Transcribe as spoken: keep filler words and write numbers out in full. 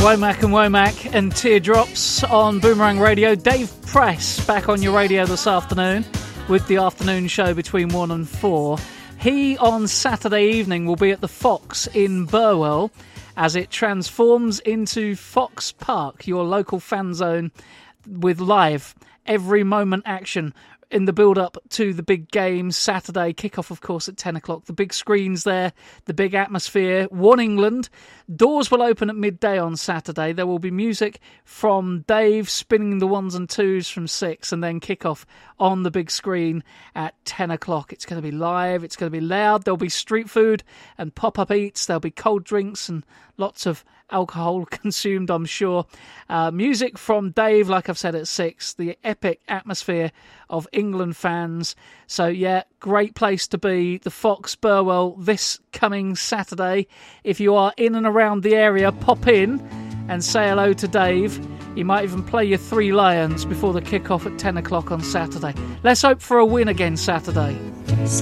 Womack and Womack and Teardrops on Boomerang Radio. Dave Press back on your radio this afternoon with the afternoon show between one and four. He on Saturday evening will be at the Fox in Burwell as it transforms into Fox Park, your local fan zone with live every moment action in the build-up to the big game Saturday. Kick-off, of course, at ten o'clock. The big screens there, the big atmosphere. One England. Doors will open at midday on Saturday. There will be music from Dave spinning the ones and twos from six, and then kick-off on the big screen at ten o'clock. It's going to be live. It's going to be loud. There'll be street food and pop-up eats. There'll be cold drinks and lots of alcohol consumed, I'm sure. Uh, music from Dave, like I've said, at six. The epic atmosphere of England fans. So, yeah, great place to be. The Fox Burwell this coming Saturday. If you are in and around the area, pop in and say hello to Dave. You might even play your Three Lions before the kick-off at ten o'clock on Saturday. Let's hope for a win again Saturday.